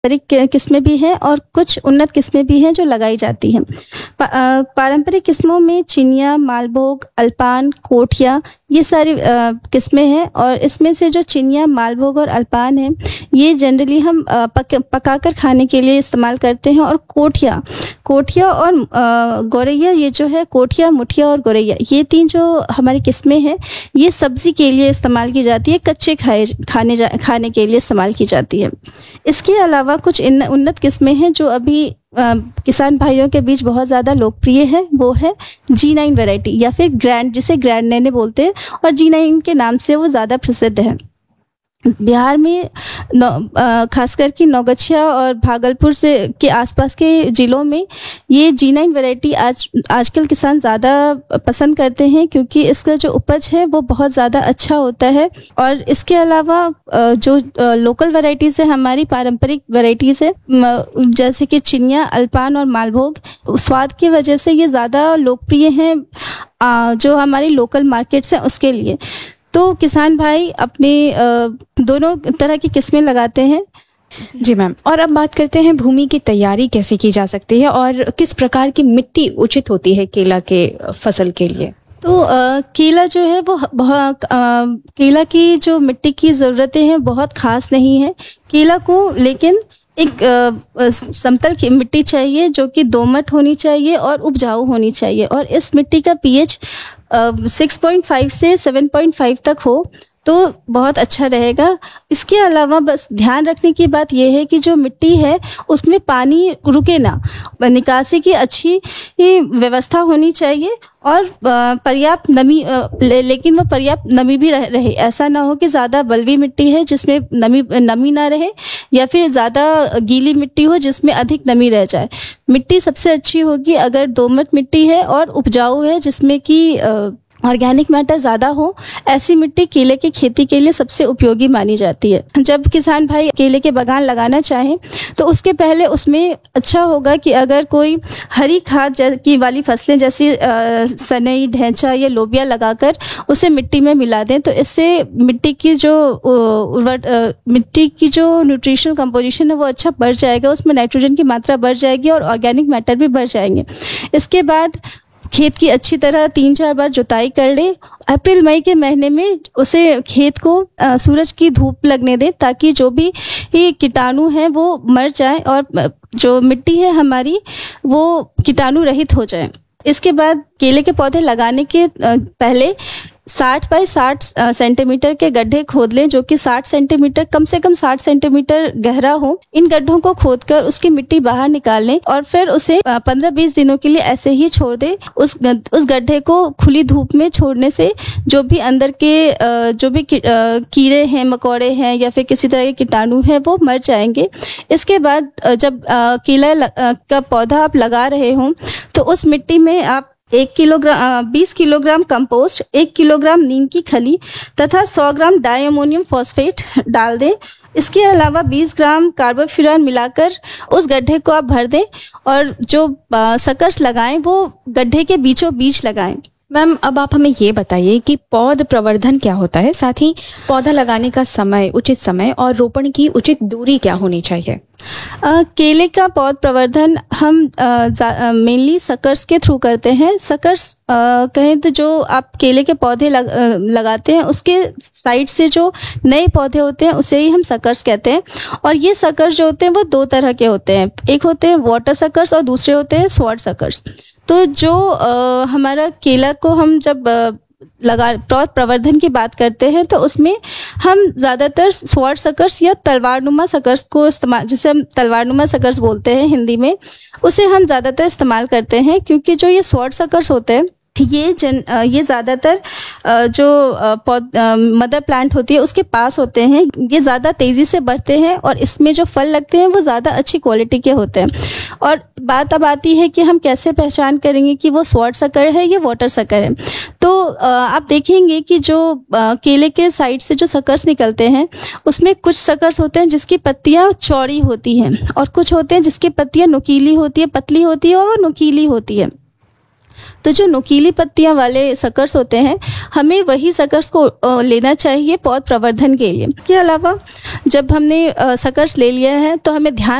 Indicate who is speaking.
Speaker 1: पारंपरिक किस्में भी हैं और कुछ उन्नत किस्में भी हैं जो लगाई जाती हैं। पारंपरिक किस्मों में चिनिया, मालभोग, अल्पान, कोठिया ये सारी किस्में हैं। और इसमें से जो चिनिया, मालभोग और अल्पान है ये जनरली हम पकाकर खाने के लिए इस्तेमाल करते हैं। और कोठिया और गौरैया, ये जो है कोठिया, मुठिया और गौरैया, ये 3 जो हमारी किस्में हैं ये सब्ज़ी के लिए इस्तेमाल की जाती है, कच्चे खाने के लिए इस्तेमाल की जाती है। इसके अलावा कुछ उन्नत किस्में हैं जो अभी किसान भाइयों के बीच बहुत ज़्यादा लोकप्रिय है। वो है G9 वैरायटी या फिर जिसे ग्रैंड नैने बोलते हैं, और G9 के नाम से वो ज़्यादा प्रसिद्ध है। बिहार में खासकर कि नौगछिया और भागलपुर से के आसपास के ज़िलों में ये G9 वैरायटी आजकल किसान ज़्यादा पसंद करते हैं, क्योंकि इसका जो उपज है वो बहुत ज़्यादा अच्छा होता है। और इसके अलावा जो लोकल वैरायटीज़ है, हमारी पारंपरिक वैरायटीज़ है, जैसे कि चिनिया, अल्पान और मालभोग, स्वाद की वजह से ये ज़्यादा लोकप्रिय हैं जो हमारी लोकल मार्केट्स हैं उसके लिए। तो किसान भाई अपने दोनों तरह की किस्में लगाते हैं।
Speaker 2: जी मैम, और अब बात करते हैं भूमि की तैयारी कैसे की जा सकती है और किस प्रकार की मिट्टी उचित होती है केला के फसल के लिए।
Speaker 1: तो केला जो है वो केला की जो मिट्टी की ज़रूरतें हैं बहुत ख़ास नहीं है। केला को लेकिन एक समतल की मिट्टी चाहिए जो कि दोमट होनी चाहिए और उपजाऊ होनी चाहिए, और इस मिट्टी का pH 6.5 से 7.5 तक हो तो बहुत अच्छा रहेगा। इसके अलावा बस ध्यान रखने की बात यह है कि जो मिट्टी है उसमें पानी रुके ना, निकासी की अच्छी व्यवस्था होनी चाहिए और पर्याप्त नमी, लेकिन वो पर्याप्त नमी भी रहे। ऐसा ना हो कि ज़्यादा बलवी मिट्टी है जिसमें नमी ना रहे, या फिर ज़्यादा गीली मिट्टी हो जिसमें अधिक नमी रह जाए। मिट्टी सबसे अच्छी होगी अगर दोमट मिट्टी है और उपजाऊ है, जिसमें कि ऑर्गेनिक मैटर ज़्यादा हो। ऐसी मिट्टी केले की खेती के लिए सबसे उपयोगी मानी जाती है। जब किसान भाई केले के बागान लगाना चाहें तो उसके पहले उसमें अच्छा होगा कि अगर कोई हरी खाद की वाली फसलें जैसे सनई, ढैंचा या लोबिया लगाकर उसे मिट्टी में मिला दें, तो इससे मिट्टी की जो न्यूट्रिशनल कंपोजिशन है वो अच्छा बढ़ जाएगा, उसमें नाइट्रोजन की मात्रा बढ़ जाएगी और ऑर्गेनिक मैटर भी बढ़ जाएंगे। इसके बाद खेत की अच्छी तरह 3-4 बार जुताई कर ले। अप्रैल मई के महीने में उसे खेत को सूरज की धूप लगने दें ताकि जो भी कीटाणु हैं वो मर जाए और जो मिट्टी है हमारी वो कीटाणु रहित हो जाए। इसके बाद केले के पौधे लगाने के पहले 60 बाई 60 सेंटीमीटर के गड्ढे खोद लें, जो कि 60 सेंटीमीटर कम से कम 60 सेंटीमीटर गहरा हो। इन गड्ढों को खोदकर उसकी मिट्टी बाहर निकाल लें और फिर उसे 15-20 दिनों के लिए ऐसे ही छोड़ दें। उस गड्ढे को खुली धूप में छोड़ने से जो भी अंदर के जो भी कीड़े हैं, मकोड़े हैं या फिर किसी तरह के कीटाणु हैं वो मर जाएंगे। इसके बाद जब केला का पौधा आप लगा रहे हों तो उस मिट्टी में आप 20 किलोग्राम कंपोस्ट, 1 किलोग्राम नीम की खली तथा 100 ग्राम डायमोनियम फॉस्फेट डाल दें। इसके अलावा 20 ग्राम कार्बोफ्यूरॉन मिलाकर उस गड्ढे को आप भर दें और जो सकर्स लगाएं वो गड्ढे के बीचों बीच लगाएं।
Speaker 2: मैम, अब आप हमें ये बताइए कि पौध प्रवर्धन क्या होता है, साथ ही पौधा लगाने का समय, उचित समय और रोपण की उचित दूरी क्या होनी चाहिए।
Speaker 1: केले का पौध प्रवर्धन हम मेनली सकर्स के थ्रू करते हैं। सकर्स कहें तो जो आप केले के पौधे लगाते हैं उसके साइड से जो नए पौधे होते हैं उसे ही हम सकर्स कहते हैं। और ये सकर्स जो होते हैं वो 2 तरह के होते हैं, एक होते हैं वाटर सकर्स और दूसरे होते हैं स्वॉर्ड सकर्स। तो जो हमारा केला को हम जब पौध प्रवर्धन की बात करते हैं तो उसमें हम ज़्यादातर स्वॉर्ड सकर्स या तलवारनुमा सकर्स को इस्तेमाल, जिसे हम तलवारनुमा सकर्स बोलते हैं हिंदी में, उसे हम ज़्यादातर इस्तेमाल करते हैं। क्योंकि जो ये स्वॉर्ड सकर्स होते हैं ये ज़्यादातर जो मदर प्लांट होती है उसके पास होते हैं। ये ज़्यादा तेज़ी से बढ़ते हैं और इसमें जो फल लगते हैं वो ज़्यादा अच्छी क्वालिटी के होते हैं। और बात अब आती है कि हम कैसे पहचान करेंगे कि वो स्वॉर्ड सकर है या वाटर सकर है। तो आप देखेंगे कि जो केले के साइड से जो सकर्स निकलते हैं उसमें कुछ सकर्स होते हैं जिसकी पत्तियाँ चौड़ी होती हैं और कुछ होते हैं जिसकी पत्तियाँ नुकीली होती है, पतली होती है और नुकीली होती है। तो जो नुकीली पत्तियां वाले सकर्स होते हैं, हमें वही सकर्स को लेना चाहिए पौध प्रवर्धन के लिए। इसके अलावा जब हमने सकर्स ले लिया है तो हमें ध्यान